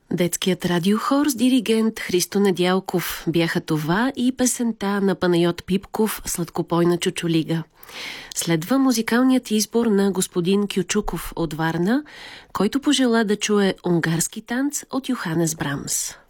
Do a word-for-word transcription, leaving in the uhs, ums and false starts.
Детският радиохор с диригент Христо Недялков бяха това и песента на Панайот Пипков «Сладкопойна чучулига». Следва музикалният избор на господин Кючуков от Варна, който пожела да чуе унгарски танц от Йоханес Брамс.